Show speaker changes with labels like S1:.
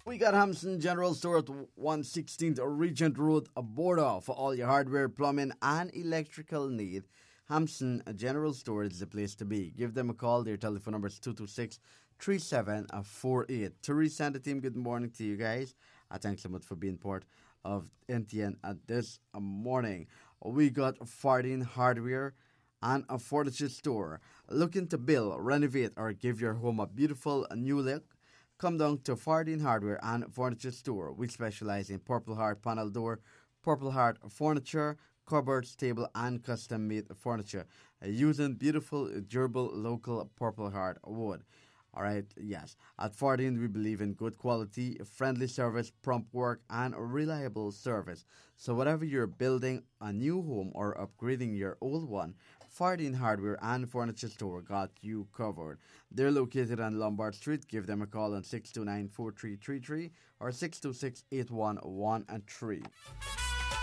S1: We got Hampson General Store at 116th Regent Road, Bordeaux, for all your hardware, plumbing, and electrical need. Hampson General Store is the place to be. Give them a call. Their telephone number is 226-3748. Teresa and the team, good morning to you guys. Thanks so much for being part of NTN at this morning. We got Fardeen Hardware and a furniture store. Looking to build, renovate, or give your home a beautiful new look? Come down to Fardeen Hardware and Furniture Store. We specialize in Purple Heart panel door, Purple Heart furniture, cupboards, table, and custom-made furniture using beautiful, durable, local Purple Heart wood. All right, yes. At Fardeen, we believe in good quality, friendly service, prompt work, and reliable service. So whatever you're building a new home or upgrading your old one, Fardeen Hardware and Furniture Store got you covered. They're located on Lombard Street. Give them a call on 629-4333 or 626-8113.